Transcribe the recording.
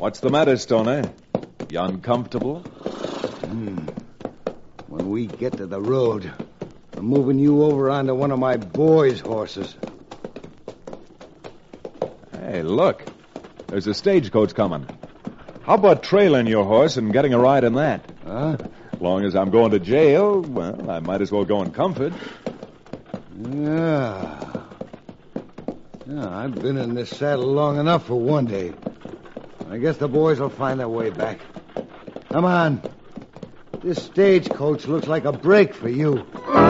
What's the matter, Stoner? You uncomfortable? When we get to the road, I'm moving you over onto one of my boys' horses. Hey, look. There's a stagecoach coming. How about trailing your horse and getting a ride in that? Huh? As long as I'm going to jail, well, I might as well go in comfort. Yeah, I've been in this saddle long enough for one day. I guess the boys will find their way back. Come on. This stagecoach looks like a break for you.